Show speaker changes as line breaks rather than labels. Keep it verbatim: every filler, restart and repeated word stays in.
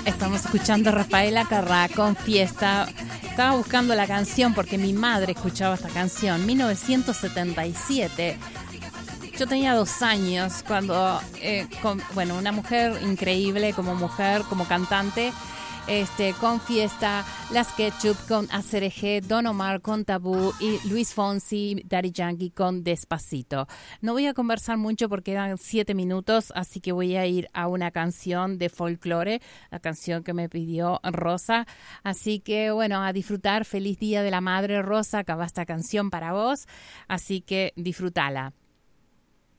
Estamos escuchando a Rafaela Carrà con Fiesta. Estaba buscando la canción porque mi madre escuchaba esta canción, mil novecientos setenta y siete. Yo tenía dos años cuando, eh, con, bueno, una mujer increíble como mujer, como cantante, este, con Fiesta, Las Ketchup con A C R G, Don Omar con Tabú y Luis Fonsi, Daddy Yankee con Despacito. No voy a conversar mucho porque eran siete minutos, así que voy a ir a una canción de folclore, la canción que me pidió Rosa. Así que, bueno, a disfrutar. Feliz Día de la Madre, Rosa. Acá va esta canción para vos, así que disfrútala.